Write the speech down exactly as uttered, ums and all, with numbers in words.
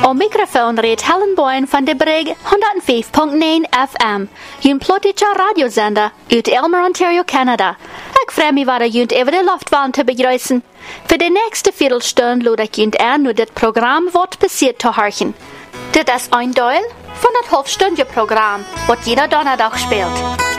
Am Mikrofon redt Helen Boyen van de Brig honderdvijf komma negen F M. Een plotische radiozender uit Elmer, Ontario, Canada. Ik vrees me waar junt over de luchtbaan te begrüßen. Voor de nächste Viertelstunde lud ik junt aan hoe dit programma wordt passiert te horchen. Dit is een deel van het Hoofdstundje-programma, wat jeder Donnerdag speelt.